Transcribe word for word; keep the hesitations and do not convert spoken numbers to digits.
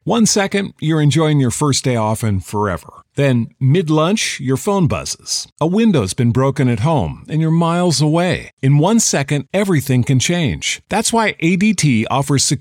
One second, you're enjoying your first day off and forever. Then, mid-lunch, your phone buzzes. A window's been broken at home, and you're miles away. In one second, everything can change. That's why A D T offers